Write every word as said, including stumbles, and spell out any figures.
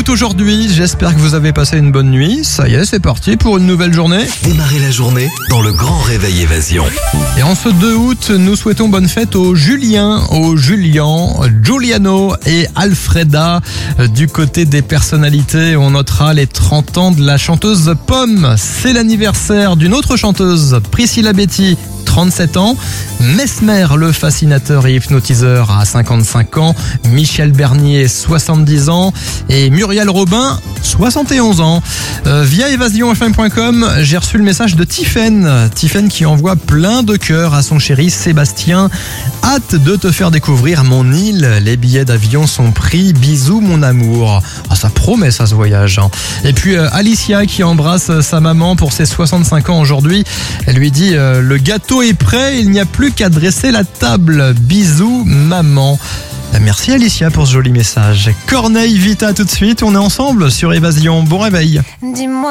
août aujourd'hui, j'espère que vous avez passé une bonne nuit. Ça y est, c'est parti pour une nouvelle journée. Démarrez la journée dans le grand réveil évasion. Et en ce deux août, nous souhaitons bonne fête aux Julien, aux Julian, Giuliano et Alfreda. Du côté des personnalités, on notera les trente ans de la chanteuse Pomme. C'est l'anniversaire d'une autre chanteuse, Priscilla Betty, trente-sept ans. Mesmer, le fascinateur et hypnotiseur, à cinquante-cinq ans. Michel Bernier, soixante-dix ans. Et Muriel Robin, soixante et onze ans. Euh, via évasion f m point com, j'ai reçu le message de Tiffaine. Tiffaine qui envoie plein de cœurs à son chéri Sébastien. Hâte de te faire découvrir mon île. Les billets d'avion sont pris. Bisous mon amour. Ah, ça promet ça ce voyage. Hein. Et puis euh, Alicia qui embrasse sa maman pour ses soixante-cinq ans aujourd'hui. Elle lui dit euh, le gâteau est prêt, il n'y a plus qu'à dresser la table. Bisous maman. Merci Alicia pour ce joli message. Corneille Vita tout de suite, on est ensemble sur Évasion. Bon réveil. Dis-moi.